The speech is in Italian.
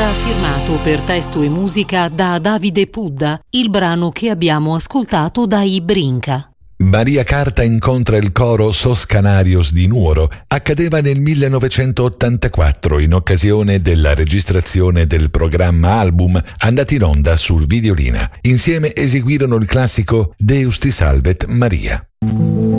firmato per testo e musica da Davide Pudda, il brano che abbiamo ascoltato dai Brinca. Maria Carta incontra il coro Sos Canarios di Nuoro accadeva nel 1984 in occasione della registrazione del programma album andato in onda sul Videolina. Insieme eseguirono il classico Deus ti salvet Maria.